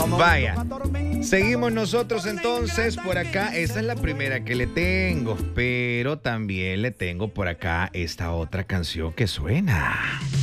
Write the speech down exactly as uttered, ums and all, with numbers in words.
Vaya, seguimos nosotros entonces por acá. Esta es la primera que le tengo, pero también le tengo por acá esta otra canción que suena.